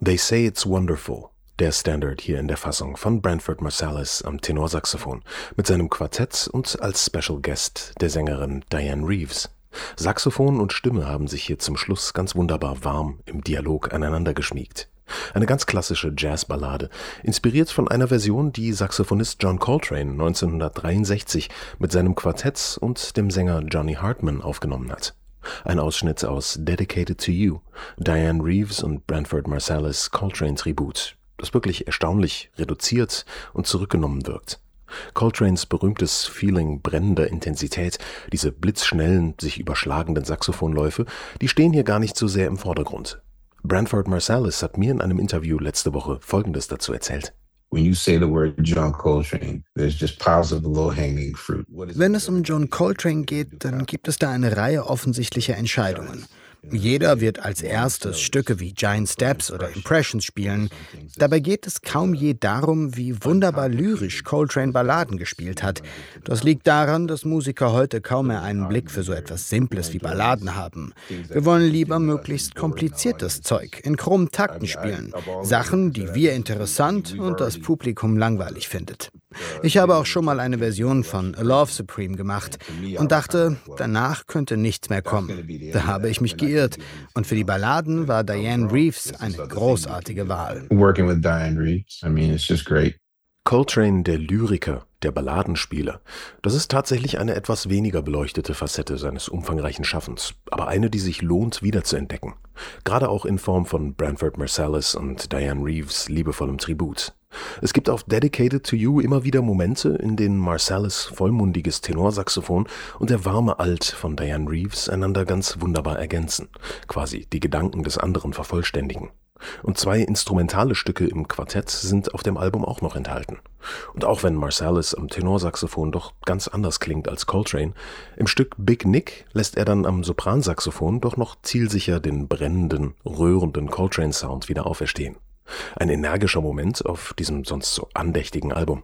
They Say It's Wonderful, der Standard hier in der Fassung von Branford Marsalis am Tenorsaxophon mit seinem Quartett und als Special Guest der Sängerin Dianne Reeves. Saxophon und Stimme haben sich hier zum Schluss ganz wunderbar warm im Dialog aneinander geschmiegt. Eine ganz klassische Jazzballade, inspiriert von einer Version, die Saxophonist John Coltrane 1963 mit seinem Quartett und dem Sänger Johnny Hartman aufgenommen hat. Ein Ausschnitt aus Dedicated to You, Dianne Reeves und Branford Marsalis Coltrane-Tribut, das wirklich erstaunlich reduziert und zurückgenommen wirkt. Coltranes berühmtes Feeling brennender Intensität, diese blitzschnellen, sich überschlagenden Saxophonläufe, die stehen hier gar nicht so sehr im Vordergrund. Branford Marsalis hat mir in einem Interview letzte Woche Folgendes dazu erzählt. When you say the word John Coltrane, there's just piles of low-hanging fruit. Wenn es um John Coltrane geht, dann gibt es da eine Reihe offensichtlicher Entscheidungen. Jeder wird als erstes Stücke wie Giant Steps oder Impressions spielen. Dabei geht es kaum je darum, wie wunderbar lyrisch Coltrane Balladen gespielt hat. Das liegt daran, dass Musiker heute kaum mehr einen Blick für so etwas Simples wie Balladen haben. Wir wollen lieber möglichst kompliziertes Zeug in krummen Takten spielen. Sachen, die wir interessant und das Publikum langweilig findet. Ich habe auch schon mal eine Version von A Love Supreme gemacht und dachte, danach könnte nichts mehr kommen. Da habe ich mich geirrt und für die Balladen war Dianne Reeves eine großartige Wahl. Working with Dianne Reeves, it's just great. Coltrane, der Lyriker, der Balladenspieler, das ist tatsächlich eine etwas weniger beleuchtete Facette seines umfangreichen Schaffens, aber eine, die sich lohnt, wiederzuentdecken. Gerade auch in Form von Branford Marsalis und Dianne Reeves liebevollem Tribut. Es gibt auf Dedicated to You immer wieder Momente, in denen Marsalis vollmundiges Tenorsaxophon und der warme Alt von Dianne Reeves einander ganz wunderbar ergänzen, quasi die Gedanken des anderen vervollständigen. Und 2 instrumentale Stücke im Quartett sind auf dem Album auch noch enthalten. Und auch wenn Marsalis am Tenorsaxophon doch ganz anders klingt als Coltrane, im Stück Big Nick lässt er dann am Sopransaxophon doch noch zielsicher den brennenden, rührenden Coltrane-Sound wieder auferstehen. Ein energischer Moment auf diesem sonst so andächtigen Album.